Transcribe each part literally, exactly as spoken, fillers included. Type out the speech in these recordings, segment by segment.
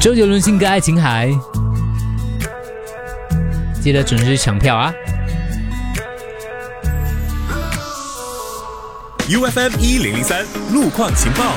周杰伦新歌《爱琴海》，记得准时抢票啊 ！U F M 一零零三路况情报。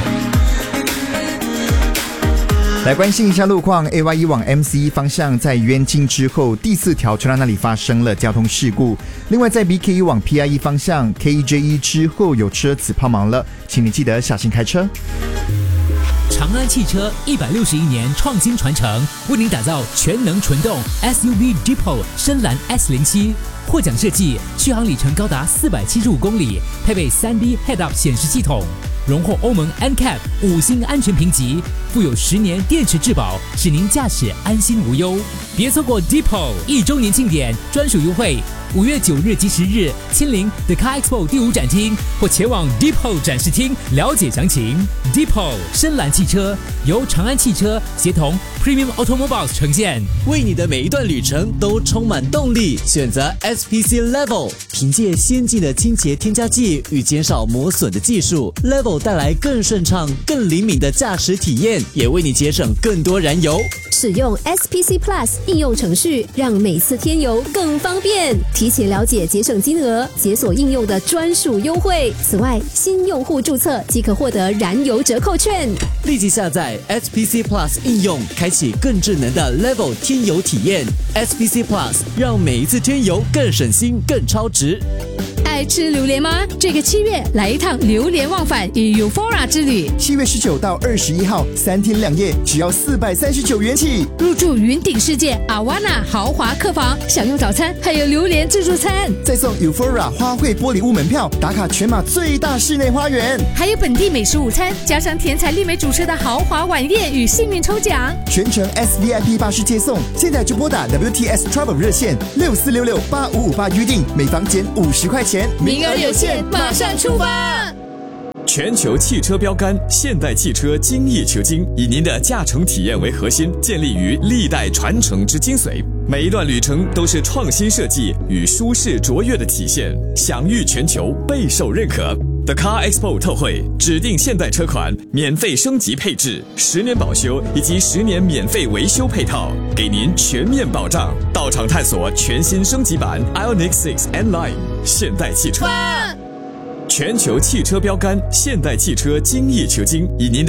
来关心一下路况 ，A Y 一往 M C 一方向在冤境之后第四条车道那里发生了交通事故。另外在 B K 一往 P I 一方向 K E J 一之后有车子抛锚了，请你记得小心开车。 长安汽车一百六十一年创新传承，为您打造全能纯动 S U V Depo 深蓝 S 零七，获奖设计，续航里程高达四百七十五公里，配备 三 D Head-Up 显示系统，荣获欧盟 N C A P 五星安全评级，附有十年电池质保，使您驾驶安心无忧。别错过 Depo 一周年庆典专属优惠，五月九日及十日亲临 The Car Expo 第五展厅，或前往 Depo 展示厅了解详情。Depo 深蓝汽车由长安汽车协同 Premium Automobiles 呈现， 为你的每一段旅程都充满动力。选择 S P C Level， 凭借先进的清洁添加剂与减少磨损的技术 ，Level 带来更顺畅、更灵敏的驾驶体验，也为你节省更多燃油。 使用 S P C Plus 应用程序，让每次添油更方便。提前了解节省金额，解锁应用的专属优惠。此外，新用户注册即可获得燃油折扣券。 立即下载 S P C Plus 应用，开启更智能的 Level 添油体验。S P C Plus 让每一次添油更省心、更超值。 爱吃榴莲吗？这个七月来一趟榴莲忘返与 Euphoria 之旅。 七月十九到二十一号，三天两夜，只要四百三十九元起。 入住云顶世界阿瓦纳豪华客房，享用早餐，还有榴莲自助餐， 再送 Euphoria 花卉玻璃屋门票，打卡全马最大室内花园， 还有本地美食午餐，加上甜彩丽美主持的豪华晚宴与幸运抽奖， 全程 S V I P 巴士接送。现在就拨打 W T S Travel 热线六四六六八五五八预定，每房减五十块钱。 名额有限，马上出发！ 全球汽车标杆现代汽车精益求精，以您的驾乘体验为核心，建立于历代传承之精髓。每一段旅程都是创新设计与舒适卓越的体现，享誉全球，备受认可。The Car Expo 特惠，指定现代车款免费升级配置，十年保修以及十年免费维修配套，给您全面保障。到场探索全新升级版 Ioniq 六 N Line 现代汽车。全球汽车标杆现代汽车精益求精，以您的